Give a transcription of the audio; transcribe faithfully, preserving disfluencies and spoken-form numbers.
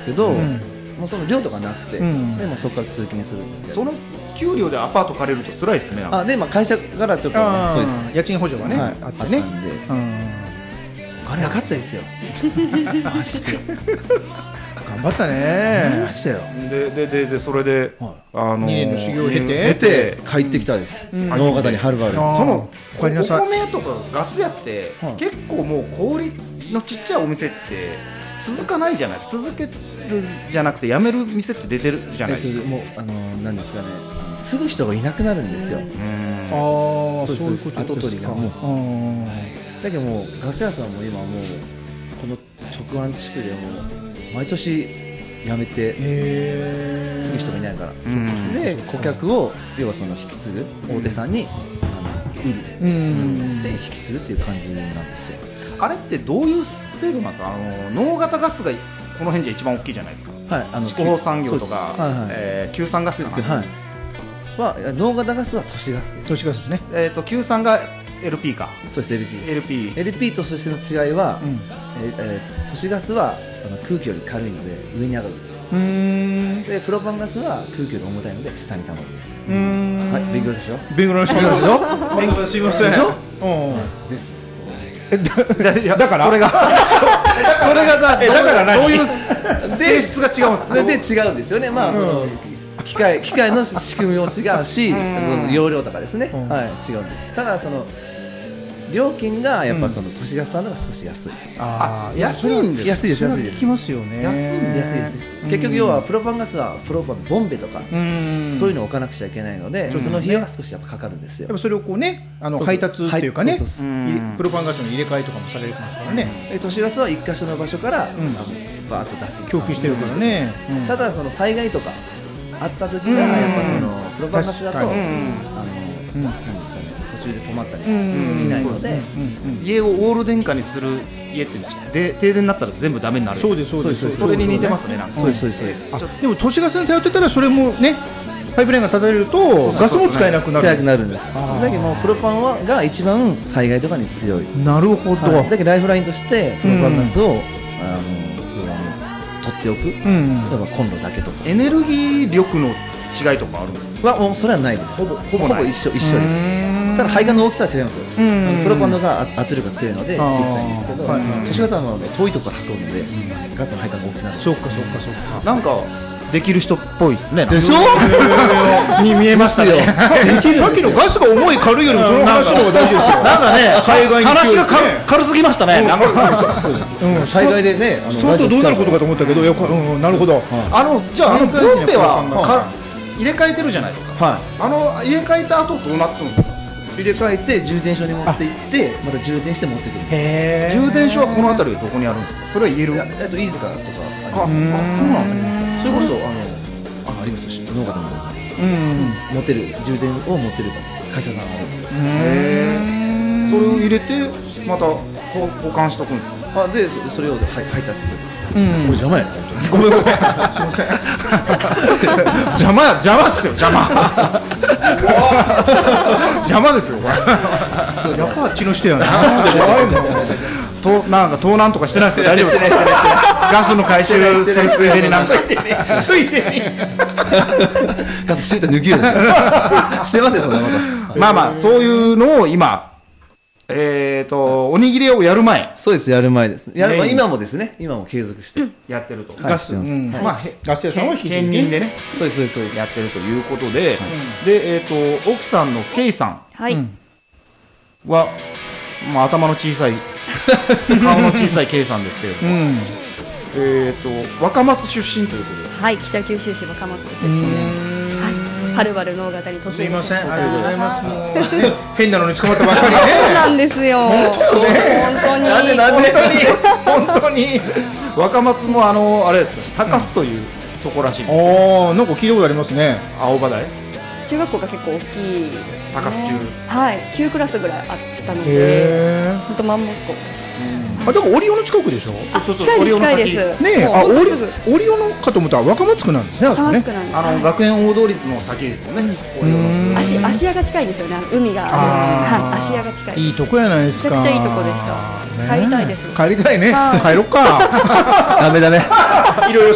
けど、もうその寮とかなくて、でまあそこから通勤するんですけど、 その給料でアパート借りると辛いですね。 あでまあ会社からちょっとそうです家賃補助がねあってね、 お金なかったですよ。マジで頑張ったね。 ましたよ。 ででででそれであのにねんの修行を経経て帰ってきたです。直方にはるばる。そのお米とかガス屋って結構もう小売のちっちゃいお店って続かないじゃない。続けるじゃなくて辞める店って出てるじゃないですか。 もうあのなんですかね、継ぐ人がいなくなるんですよ。ああ、そうです。跡取りがもう。だけどもうガス屋さんも今もうこの直安地区でも毎年辞めて継ぐ人がいないから、で顧客を要はその引き継ぐ大手さんに売るで引き継ぐっていう感じなんですよ。 あれってどういう制度なんですか。あの能形ガスがこの辺じゃ一番大きいじゃないですか。はい、あの筑豊産業とか九三ガスかな。 は能形ガスは都市ガス。 都市ガスですね。 えっと九三がエルピー か。 そうです、 エルピー です。 エルピーエルピー とそしての違いは、うんええー、都市ガスはあの空気より軽いので上に上がるんですよ。うーんでプロパンガスは空気より重たいので下に溜まるんですよ。うーんはい、勉強でしょ。 勉強でしょ。勉強しません。 でしょ。 うんです。 だだからそれがそれがだからどういう性質が違うんですか。で違うんですよね。まあその機械機械の仕組みも違うし、容量とかですね、はい、違うんです。ただその料金がやっぱその都市ガスさんのが少し安い。 あ、安いんです。 安いです安いです。 聞きますよね。 安い安いです。結局要はプロパンガスはプロパンボンベとかそういうのを置かなくちゃいけないので、その費用が少しやっぱかかるんですよ。 やっぱそれをこうね、あの配達っていうかね、プロパンガスの入れ替えとかもされますからね。 都市ガスは一箇所の場所からバーッと出す供給してるからね。 ただその災害とかあった時がやっぱそのプロパンガスだとあのなんですかね、途中で止まったりしないので、 家をオール電化にする家ってで停電になったら全部ダメになる。 そうですそうです。 それに似てますね。なんかそうですそうです。 でも都市ガスに頼ってたらそれもね、パイプラインが立たれるとガスも使えなくなる。 使えなくなるんです。だけどもプロパンはが一番災害とかに強い。 なるほど。 だけどライフラインとしてプロパンガスをあの取っておく。例えばコンロだけとか。 エネルギー力の違いとかあるんですか。 はもうそれはないです。ほぼほぼ一緒一緒です。ただ配管の大きさは違いますよ。プロパンのが圧力が強いので小さいんですけど、都市ガスは遠いところから運ぶのでガスの配管が大きくなる。 そうかそうかそうか。 なんかできる人っぽいですね。 でしょに見えましたよ。 さっきのガスが重い軽いよりもその話の方が大事ですよ。 なんかね、災害話が軽すぎましたね。 災害でね、 スタートどうなることかと思ったけど、なるほど。 あのじゃああのボンベは入れ替えてるじゃないですか。あの入れ替えた後どうなってるんですか。 入れ替えて充電所に持って行ってまた充電して持ってくる。 へー。充電所はこの辺りでどこにあるんですか。それは言える。 えっと飯塚とかあります。あ、そうなんです。それこそあのあありますよ。農家でもあります。持ってる充電を持ってる会社さんがある。 へー。それを入れてまた保管しとくんですか。 あでそれを配達する。これ邪魔やね。 ごめんごめん。すみません。邪魔や邪魔っすよ邪魔。邪魔ですよこれ。 やっぱあっちの人やな。 となんか盗難とかしてないですか。大丈夫です。ガスの回収するついでになんかついでにガスシュート抜きようでしょ。してますよそんなこと。 まあまあそういうのを今えっとおにぎりをやる前。 そうです、やる前です。やる今もですね、今も継続してやってると。 ガスまあガス屋さんは兼任でね。 そうですそうですそうです。 やってるということで、でえっと奥さんのケイさんはまあ頭の小さい顔の小さいケイさんですけれども、えっと若松出身ということで。 はい、北九州市若松出身で。はるばる農方に突すみません、ありがとうございます。もう変なのに捕まったばっかりね。 そうなんですよ。本当になんでなんで本当に若松もあのあれですか、高須というとこらしいんですよ。 ああ、なんか聞いたことありますね。 青葉台。 中学校が結構大きい。 高須中。 はい、きゅうクラスぐらいあったので、本当マンモス校。 あ、でもオリオの近くでしょ。 あ、近いです近いです。 ねえ、あ、オリオリオのかと思ったら若松区なんですね。あそこね。 あの学園大通りの先ですよね。 足足屋が近いですよね。海がある。足屋が近い。 いいとこやないですか。 めちゃくちゃいいとこでした。帰りたいです。 帰りたいね。帰ろっか。 ダメダメ。 いろいろ